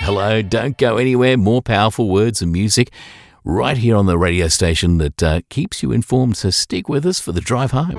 hello. Don't go anywhere. More powerful words and music right here on the radio station that keeps you informed. So stick with us for the drive home.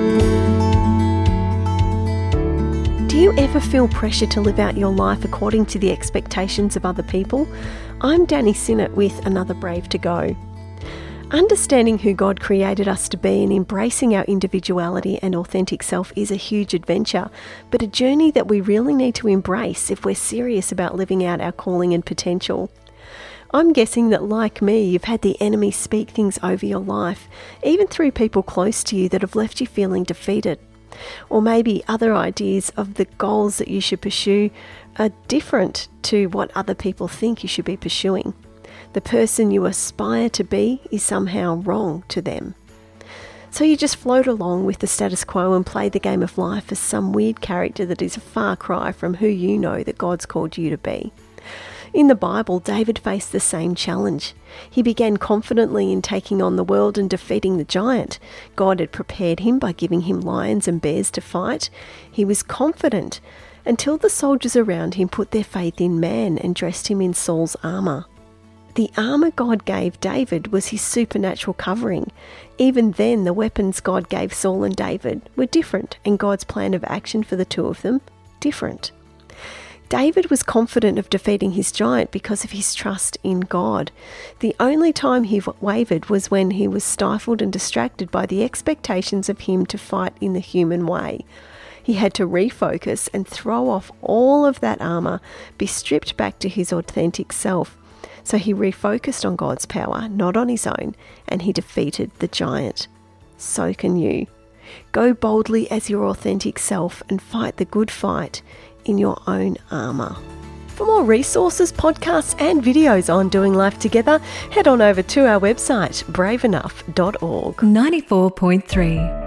Do you ever feel pressure to live out your life according to the expectations of other people? I'm Danny Sinnott with Another Brave to Go. Understanding who God created us to be and embracing our individuality and authentic self is a huge adventure, but a journey that we really need to embrace if we're serious about living out our calling and potential. I'm guessing that, like me, you've had the enemy speak things over your life, even through people close to you that have left you feeling defeated. Or maybe other ideas of the goals that you should pursue are different to what other people think you should be pursuing. The person you aspire to be is somehow wrong to them. So you just float along with the status quo and play the game of life as some weird character that is a far cry from who you know that God's called you to be. In the Bible, David faced the same challenge. He began confidently in taking on the world and defeating the giant. God had prepared him by giving him lions and bears to fight. He was confident until the soldiers around him put their faith in man and dressed him in Saul's armour. The armour God gave David was his supernatural covering. Even then, the weapons God gave Saul and David were different, and God's plan of action for the two of them, different. David was confident of defeating his giant because of his trust in God. The only time he wavered was when he was stifled and distracted by the expectations of him to fight in the human way. He had to refocus and throw off all of that armour, be stripped back to his authentic self. So he refocused on God's power, not on his own, and he defeated the giant. So can you. Go boldly as your authentic self and fight the good fight in your own armour. For more resources, podcasts and videos on doing life together, head on over to our website, braveenough.org. 94.3